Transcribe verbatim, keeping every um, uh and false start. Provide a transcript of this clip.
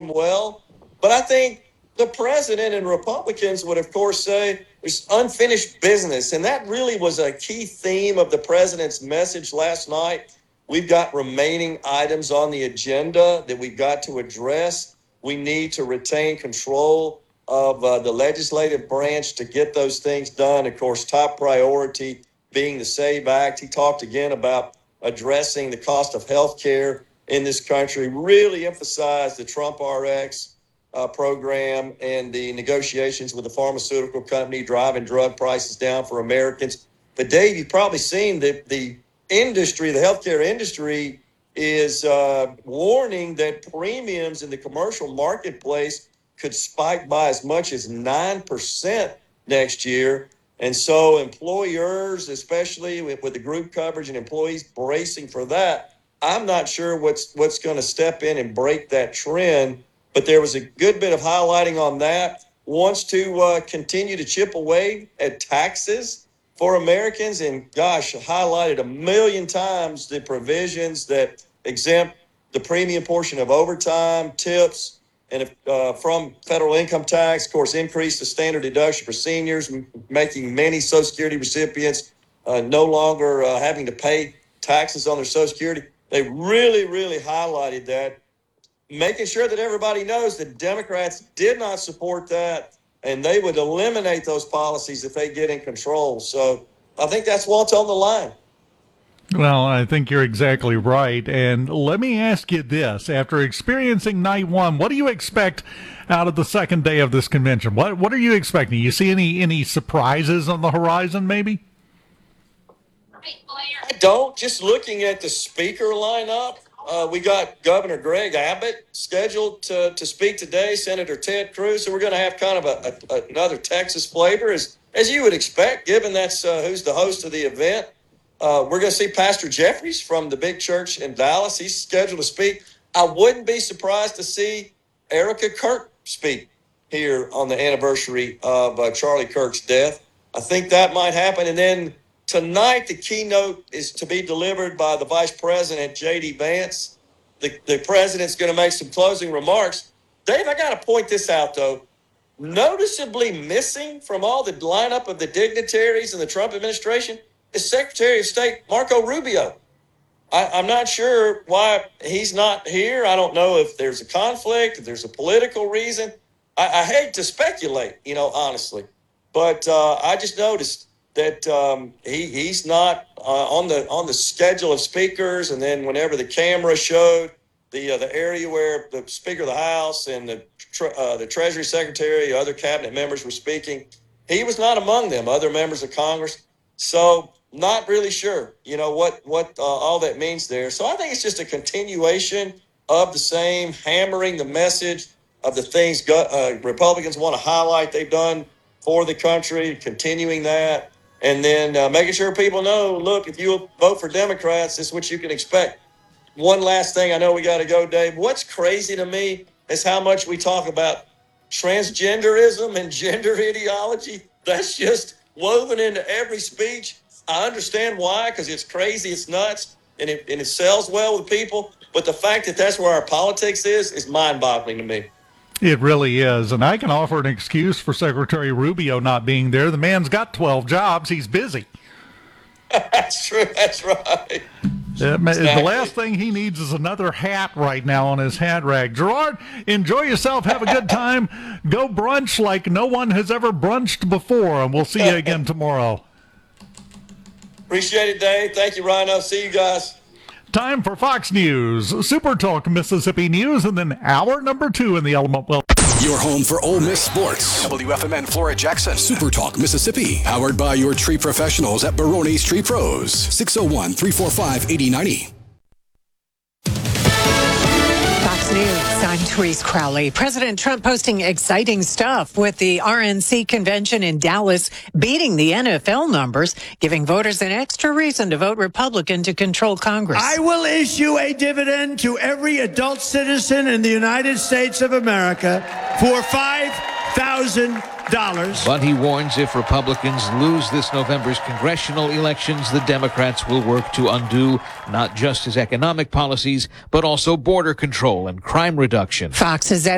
well. But I think the president and Republicans would, of course, say there's unfinished business. And that really was a key theme of the president's message last night. We've got remaining items on the agenda that we've got to address. We need to retain control of uh, the legislative branch to get those things done. Of course, top priority being the SAVE Act. He talked again about addressing the cost of health care in this country, really emphasized the Trump R X uh, program and the negotiations with the pharmaceutical company driving drug prices down for Americans. But Dave, you've probably seen that the industry, the healthcare industry, is uh, warning that premiums in the commercial marketplace could spike by as much as nine percent next year. And so employers, especially with, with the group coverage and employees bracing for that, I'm not sure what's what's going to step in and break that trend. But there was a good bit of highlighting on that. Wants to uh, continue to chip away at taxes for Americans. And gosh, highlighted a million times the provisions that exempt the premium portion of overtime, tips, and if, uh, from federal income tax. Of course, increase the standard deduction for seniors, m- making many Social Security recipients uh, no longer uh, having to pay taxes on their Social Security. They really, really highlighted that, making sure that everybody knows that Democrats did not support that, and they would eliminate those policies if they get in control. So I think that's what's on the line. Well, I think you're exactly right. And let me ask you this. After experiencing night one, what do you expect out of the second day of this convention? What what are you expecting? You see any, any surprises on the horizon, maybe? I don't. Just looking at the speaker lineup, uh, we got Governor Greg Abbott scheduled to, to speak today, Senator Ted Cruz. So we're going to have kind of a, a, another Texas flavor, as, as you would expect, given that's uh, who's the host of the event. Uh, we're going to see Pastor Jeffries from the big church in Dallas. He's scheduled to speak. I wouldn't be surprised to see Erica Kirk speak here on the anniversary of uh, Charlie Kirk's death. I think that might happen. And then tonight, the keynote is to be delivered by the Vice President, J D Vance. The, the president's going to make some closing remarks. Dave, I got to point this out, though. Noticeably missing from all the lineup of the dignitaries in the Trump administration is Secretary of State Marco Rubio. I, I'm not sure why he's not here. I don't know if there's a conflict, if there's a political reason. I, I hate to speculate, you know, honestly. But uh, I just noticed that um, he he's not uh, on the on the schedule of speakers. And then whenever the camera showed the uh, the area where the Speaker of the House and the tre- uh, the Treasury Secretary, other cabinet members were speaking, he was not among them. Other members of Congress. So not really sure, you know, what what uh, all that means there. So I think it's just a continuation of the same, hammering the message of the things go- uh, Republicans want to highlight they've done for the country, continuing that, and then uh, making sure people know, look, if you vote for Democrats, this is what you can expect. One last thing, I know we got to go, Dave. What's crazy to me is how much we talk about transgenderism and gender ideology. That's just woven into every speech. I understand why, because it's crazy, it's nuts, and it, and it sells well with people. But the fact that that's where our politics is, is mind-boggling to me. It really is. And I can offer an excuse for Secretary Rubio not being there. The man's got twelve jobs. He's busy. That's true. That's right. Uh, Exactly. The last thing he needs is another hat right now on his hat rack. Gerard, enjoy yourself. Have a good time. Go brunch like no one has ever brunched before, and we'll see you again tomorrow. Appreciate it, Dave. Thank you, Rhino. See you guys. Time for Fox News, Super Talk Mississippi News, and then hour number two in the Element Well. Your home for Ole Miss sports. W F M N Flora Jackson. Super Talk Mississippi. Powered by your tree professionals at Barone's Tree Pros. six oh one, three four five, eight oh nine oh. Fox News, I'm Therese Crowley. President Trump posting exciting stuff with the R N C convention in Dallas, beating the N F L numbers, giving voters an extra reason to vote Republican to control Congress. I will issue a dividend to every adult citizen in the United States of America for five thousand dollars. But he warns if Republicans lose this November's congressional elections, the Democrats will work to undo not just his economic policies, but also border control and crime reduction. Fox's